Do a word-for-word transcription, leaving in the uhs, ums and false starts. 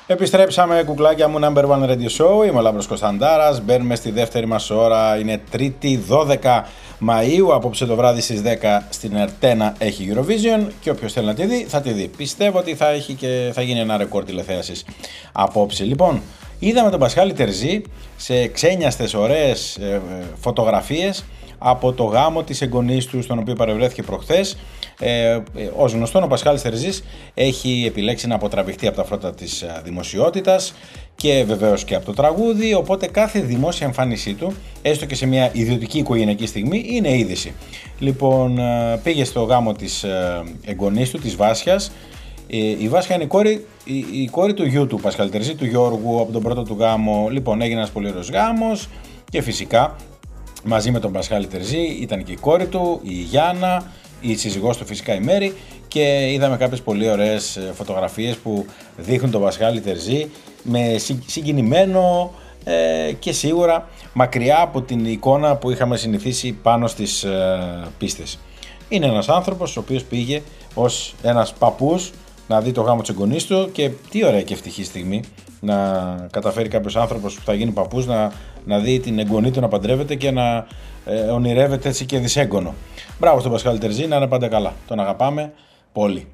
Επιστρέψαμε, κουκλάκια μου, Number One Radio Show. Είμαι ο Λάμπρος Κωνσταντάρας. Μπαίνουμε στη δεύτερη μας ώρα. Είναι Τρίτη δώδεκα Μαΐου. Απόψε το βράδυ στις δέκα στην Ερτένα έχει Eurovision. Και όποιος θέλει να τη δει, θα τη δει. Πιστεύω ότι θα, έχει και θα γίνει ένα ρεκόρ τηλεθέασης απόψε. Λοιπόν, είδαμε τον Πασχάλη Τερζή σε ξένιαστες ωραίες ε, φωτογραφίες από το γάμο της εγγονής του, στον οποίο παρευρέθηκε προχθές. Ε, ως γνωστόν, ο Πασχάλης Τερζής έχει επιλέξει να αποτραβηχτεί από τα φώτα της δημοσιότητας και βεβαίως και από το τραγούδι, οπότε κάθε δημόσια εμφάνισή του, έστω και σε μια ιδιωτική οικογενειακή στιγμή, είναι είδηση. Λοιπόν, πήγε στο γάμο της εγγονής του, της Βάσιας. Η Βάσια είναι η κόρη, η, η κόρη του γιού του Πασχάλη Τερζή, του Γιώργου, από τον πρώτο του γάμο. Λοιπόν, έγινε ένας πολύ ωραίος γάμος και φυσικά μαζί με τον Πασχάλη Τερζή ήταν και η κόρη του, η Γιάννα, η σύζυγός του φυσικά η Μέρη, και είδαμε κάποιες πολύ ωραίες φωτογραφίες που δείχνουν τον Πασχάλη Τερζή με συγκινημένο ε, και σίγουρα μακριά από την εικόνα που είχαμε συνηθίσει πάνω στις ε, πίστες. Είναι ένας άνθρωπος ο οποίος πήγε ως ένας παππούς να δει το γάμο της εγγονής του, και τι ωραία και ευτυχή στιγμή να καταφέρει κάποιος άνθρωπος που θα γίνει παππούς να, να δει την εγγονή του να παντρεύεται και να ε, ονειρεύεται έτσι και δυσέγγωνο. Μπράβο στον Πασχάλη Τερζή, να είναι πάντα καλά. Τον αγαπάμε πολύ.